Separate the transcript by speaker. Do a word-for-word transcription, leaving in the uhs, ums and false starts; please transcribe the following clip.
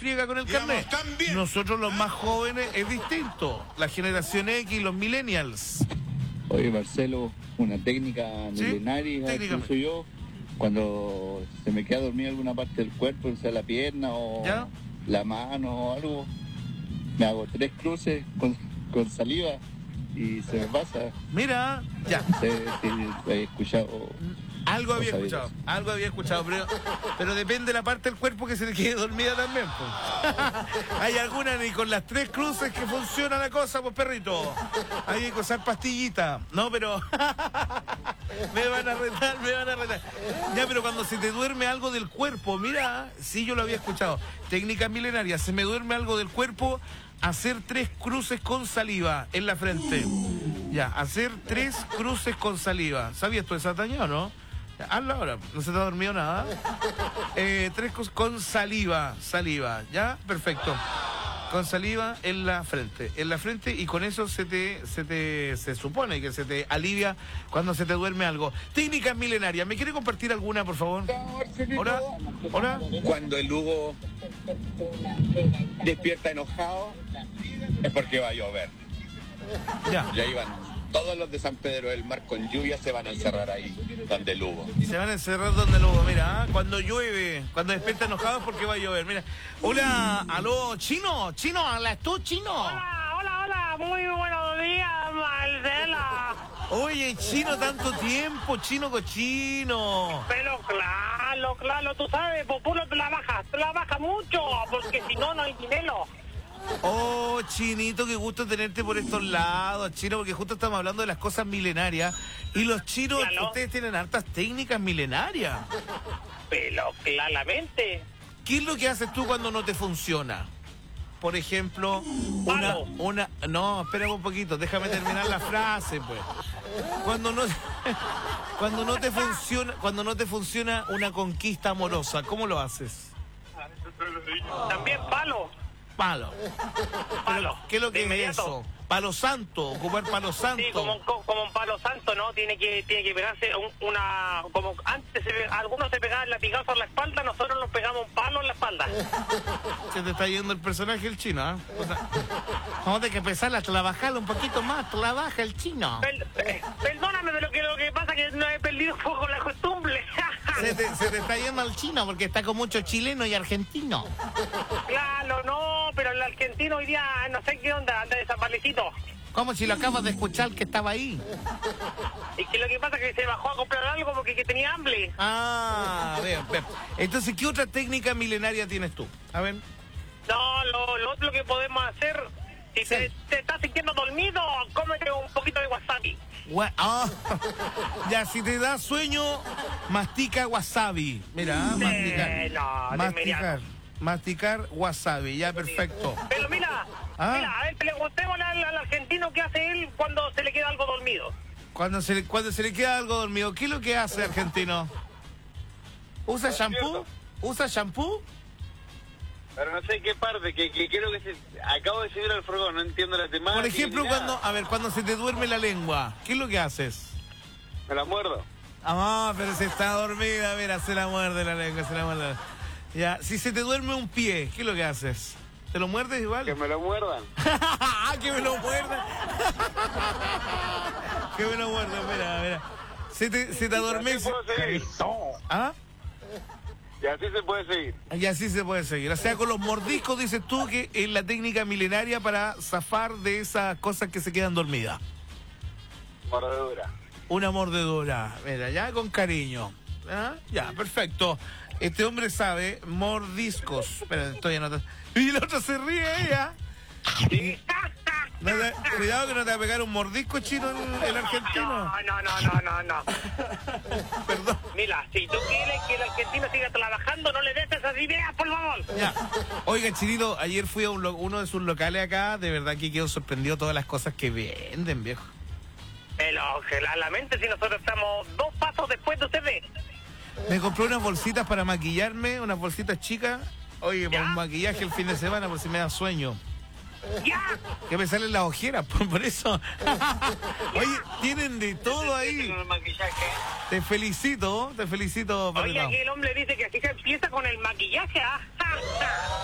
Speaker 1: friega con el carnet. Nosotros los más jóvenes es distinto. La generación X, los millennials.
Speaker 2: Oye, Marcelo, una técnica
Speaker 1: ¿Sí?
Speaker 2: milenaria
Speaker 1: Técnica.
Speaker 2: que uso yo cuando se me queda dormida alguna parte del cuerpo, o sea, la pierna o
Speaker 1: ¿Ya?
Speaker 2: la mano o algo, me hago tres cruces con, con saliva y se me pasa.
Speaker 1: Mira, ya.
Speaker 2: No sé si he escuchado.
Speaker 1: Algo había
Speaker 2: No sabía
Speaker 1: escuchado,
Speaker 2: eso.
Speaker 1: algo había escuchado, pero, pero depende de la parte del cuerpo que se le quede dormida también, pues. Hay algunas ni con las tres cruces que funciona la cosa, pues perrito. Hay que usar pastillita, no, pero me van a retar, me van a retar. Ya, pero cuando se te duerme algo del cuerpo, mira, sí, yo lo había escuchado. Técnica milenaria, se me duerme algo del cuerpo, hacer tres cruces con saliva en la frente. Ya, hacer tres cruces con saliva. ¿Sabías tú esa taña o no? Ya, hazlo ahora, no se te ha dormido nada. Eh, tres cosas con saliva, saliva, ¿ya? Perfecto. Con saliva en la frente, en la frente y con eso se te, se te, se supone que se te alivia cuando se te duerme algo. Técnicas milenarias, ¿me quiere compartir alguna, por favor? Hola, hola.
Speaker 3: Cuando el Hugo despierta enojado es porque va a llover.
Speaker 1: Ya.
Speaker 3: Ya iban todos los de San Pedro del Mar con lluvia, se van a encerrar ahí donde el Hugo.
Speaker 1: Se van a encerrar donde luego, mira, ¿ah? Cuando llueve, cuando despierta enojado es porque va a llover, mira. Hola, aló, chino, chino, hablas tú, chino.
Speaker 4: Hola, hola, hola, muy buenos días, Marcela.
Speaker 1: Oye, chino, tanto tiempo, chino cochino.
Speaker 4: Pero claro, claro, tú sabes, Populo trabaja, trabaja mucho, porque si no, no hay dinero.
Speaker 1: Oh, chinito, qué gusto tenerte por estos lados, chino, porque justo estamos hablando de las cosas milenarias. Y los chinos,
Speaker 4: Claro.
Speaker 1: ustedes tienen hartas técnicas milenarias.
Speaker 4: Pero claramente,
Speaker 1: ¿Qué es lo que haces tú cuando no te funciona? Por ejemplo, una,
Speaker 4: Palo.
Speaker 1: una, no, espera un poquito, déjame terminar la frase, pues. Cuando no, cuando no te funciona, cuando no te funciona una conquista amorosa, ¿cómo lo haces?
Speaker 4: también palo,
Speaker 1: Palo.
Speaker 4: palo.
Speaker 1: ¿Qué es lo que
Speaker 4: de
Speaker 1: es
Speaker 4: inmediato.
Speaker 1: eso? Palo santo, ocupar palo santo.
Speaker 4: Sí, como, co- como un palo santo, ¿no? Tiene que tiene que pegarse un- una... Como antes se pe- algunos se pegaban latigazos en la espalda, nosotros nos pegamos un palo en la espalda.
Speaker 1: Se te está yendo el personaje el chino, ¿ah? O sea, vamos a tener que empezar a trabajarlo un poquito más. Trabaja el chino.
Speaker 4: Per- eh, perdóname, pero que lo que pasa es que no he perdido un poco la costumbre.
Speaker 1: Se te, se te está yendo al chino porque está con muchos chilenos y argentinos.
Speaker 4: Claro, no, pero el argentino hoy día no sé qué onda, anda desaparecido.
Speaker 1: Como si lo acabas de escuchar que estaba ahí.
Speaker 4: Y que lo que pasa es que se bajó a comprar algo porque que tenía hambre.
Speaker 1: Ah, bien, bien. Entonces, ¿qué otra técnica milenaria tienes tú? A ver.
Speaker 4: No, lo, lo otro que podemos hacer, si
Speaker 1: Sí.
Speaker 4: te, te estás sintiendo dormido, cómete un poquito de wasabi.
Speaker 1: Gua- ah, ya, si te da sueño, mastica wasabi. Mira, ah, masticar.
Speaker 4: Eh, no, de
Speaker 1: masticar.
Speaker 4: inmediato.
Speaker 1: Masticar wasabi, ya, perfecto.
Speaker 4: Pero mira,
Speaker 1: Ah.
Speaker 4: mira, a ver, preguntémosle al, al argentino qué hace él cuando se le queda algo dormido.
Speaker 1: Cuando se, le, cuando se le queda algo dormido, ¿qué es lo que hace, argentino? ¿Usa shampoo? ¿Usa shampoo?
Speaker 5: Pero no sé qué parte, que, que creo que se... Acabo de subir al furgón, no entiendo la temática.
Speaker 1: Por ejemplo,
Speaker 5: ni nada.
Speaker 1: cuando, a ver, cuando se te duerme la lengua, ¿qué es lo que haces?
Speaker 5: Me la muerdo.
Speaker 1: Ah, pero se está dormida, mira, se la muerde la lengua, se la muerde. Ya, si se te duerme un pie, ¿qué es lo que haces? ¿Te lo muerdes igual?
Speaker 5: Que me lo muerdan.
Speaker 1: ¡Ah, que me lo muerda! que me lo muerda, mira, mira. Se te, se te
Speaker 5: Y
Speaker 1: adormece.
Speaker 5: así puedo seguir.
Speaker 1: ¿Ah?
Speaker 5: Y así se puede seguir.
Speaker 1: Y así se puede seguir. O sea, con los mordiscos dices tú que es la técnica milenaria para zafar de esas cosas que se quedan dormidas.
Speaker 5: Mordedura.
Speaker 1: Una mordedura. Mira, ya con cariño. ¿Ah? Ya, perfecto. Este hombre sabe mordiscos. Espera, estoy anotando. Y el otro se ríe ella. No te- cuidado que no te va a pegar un mordisco chino el, el argentino.
Speaker 4: No, no, no, no, no, no.
Speaker 1: Perdón.
Speaker 4: Mira, si tú quieres que el argentino siga trabajando, no le des esas ideas, por favor.
Speaker 1: Ya. Oiga, Chinito, ayer fui a un lo- uno de sus locales acá. De verdad que quedo sorprendido todas las cosas que venden, viejo.
Speaker 4: Pero que la, la mente, si nosotros estamos dos pasos después de ustedes.
Speaker 1: Me compré unas bolsitas para maquillarme, unas bolsitas chicas. Oye, por
Speaker 4: ¿Ya?
Speaker 1: un maquillaje el fin de semana por si me da sueño.
Speaker 4: ¡Ya!
Speaker 1: Que me salen las ojeras, por, por eso. Oye, tienen de todo ahí.
Speaker 5: Con el maquillaje.
Speaker 1: Te felicito, te felicito,
Speaker 4: Oye,
Speaker 1: Pablito.
Speaker 4: aquí el hombre dice que así se empieza con el maquillaje, ¿ah?